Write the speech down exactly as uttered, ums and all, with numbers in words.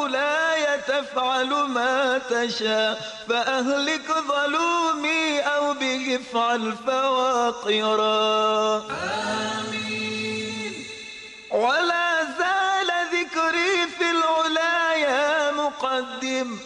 مولاي تفعل ما تشاء، فأهلك ظلومي أو به افعل فواقرا. آمين. ولا زال ذكري في العلا يا مقدم